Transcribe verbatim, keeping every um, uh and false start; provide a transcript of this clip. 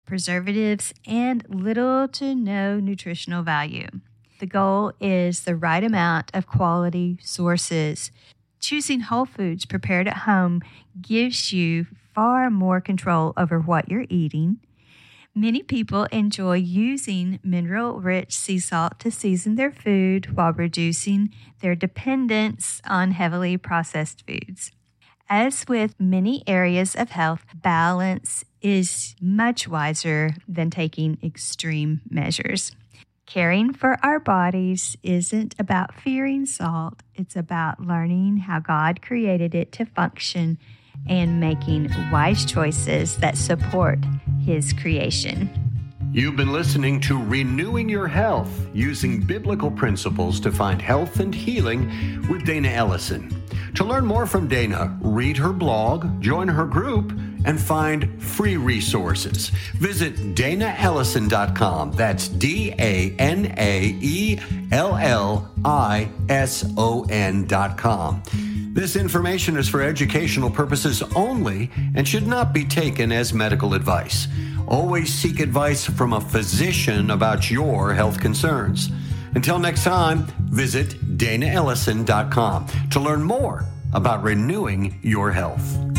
preservatives, and little to no nutritional value. The goal is the right amount of quality sources. Choosing whole foods prepared at home gives you far more control over what you're eating. Many people enjoy using mineral-rich sea salt to season their food while reducing their dependence on heavily processed foods. As with many areas of health, balance is much wiser than taking extreme measures. Caring for our bodies isn't about fearing salt. It's about learning how God created it to function and making wise choices that support His creation. You've been listening to Renewing Your Health, using biblical principles to find health and healing with Dana Ellison. To learn more from Dana, read her blog, join her group, and find free resources. Visit dana ellison dot com. That's D A N A E L L I S O N dot com. This information is for educational purposes only and should not be taken as medical advice. Always seek advice from a physician about your health concerns. Until next time, visit dana ellison dot com to learn more about renewing your health.